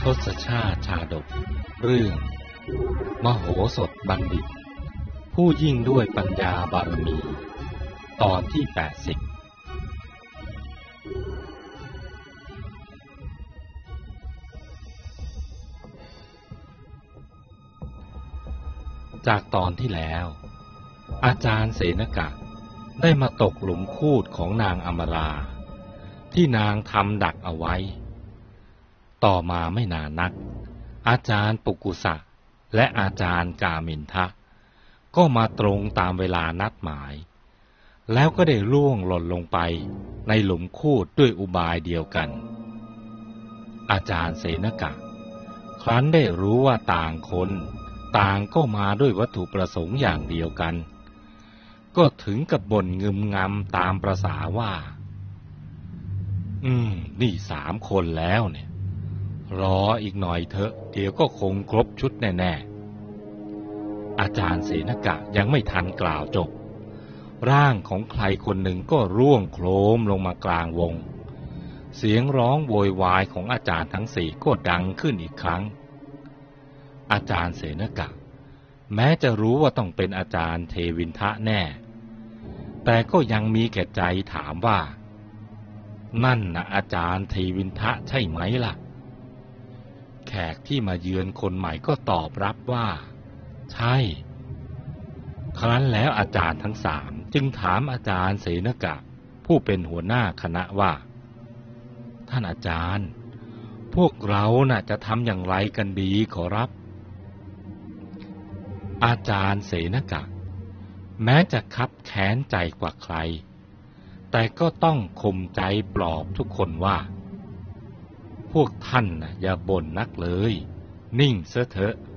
ศชาติชาดกเรื่องมโหสถบัณฑิตผู้ยิ่งด้วยปัญญาบารมีตอนที่80จากตอนที่แล้วอาจารย์เสนกะได้มาตกหลุมคูดของนางอมราที่นางทำดักเอาไว้ต่อมาไม่นานนักอาจารย์ปุกุสะและอาจารย์กามินทะก็มาตรงตามเวลานัดหมายแล้วก็ได้ร่วงหล่นลงไปในหลุมคูดด้วยอุบายเดียวกันอาจารย์เสนกะครั้นได้รู้ว่าต่างคนต่างก็มาด้วยวัตถุประสงค์อย่างเดียวกันก็ถึงกับบ่นงึมงำตามประสาว่านี่3 คนแล้วเนี่ยรออีกหน่อยเถอะเดี๋ยวก็คงครบชุดแน่ๆอาจารย์เสนกะยังไม่ทันกล่าวจบร่างของใครคนหนึ่งก็ร่วงโคลมลงมากลางวงเสียงร้องโวยวายของอาจารย์ทั้ง4ก็ดังขึ้นอีกครั้งอาจารย์เสนกะแม้จะรู้ว่าต้องเป็นอาจารย์เทวินทะแน่แต่ก็ยังมีแก่ใจถามว่านั่นนะอาจารย์เทวินทะใช่ไหมล่ะแขกที่มาเยือนคนใหม่ก็ตอบรับว่าใช่ครั้นแล้วอาจารย์ทั้ง3จึงถามอาจารย์เสนกะผู้เป็นหัวหน้าคณะว่าท่านอาจารย์พวกเราน่ะจะทำอย่างไรกันดีขอรับอาจารย์เสนกะแม้จะคับแค้นใจกว่าใครแต่ก็ต้องข่มใจปลอบทุกคนว่าพวกท่านน่ะอย่าบ่นนักเลยนิ่งเสียเถอะ